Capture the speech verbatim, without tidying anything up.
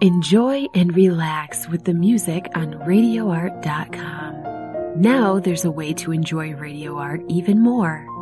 Enjoy and relax with the music on radio art dot com. Now there's a way to enjoy radio art even more.